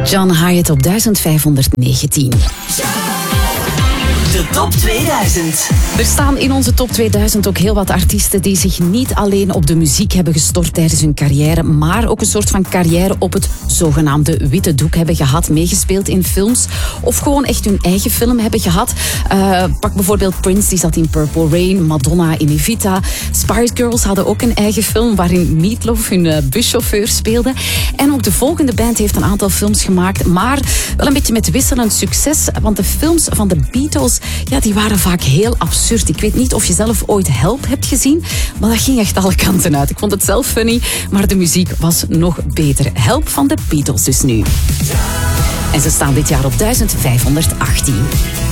John Hyatt op 1519. De top 2000. Er staan in onze top 2000 ook heel wat artiesten die zich niet alleen op de muziek hebben gestort tijdens hun carrière, maar ook een soort van carrière op het zogenaamde witte doek hebben gehad, meegespeeld in films of gewoon echt hun eigen film hebben gehad. Pak bijvoorbeeld Prince, die zat in Purple Rain, Madonna in Evita. Spice Girls hadden ook een eigen film waarin Meatloaf hun buschauffeur speelde. En ook de volgende band heeft een aantal films gemaakt, maar wel een beetje met wisselend succes, want de films van de Beatles, ja, die waren vaak heel absurd. Ik weet niet of je zelf ooit Help hebt gezien, maar dat ging echt alle kanten uit. Ik vond het zelf funny, maar de muziek was nog beter. Help van de Beatles dus nu. En ze staan dit jaar op 1518.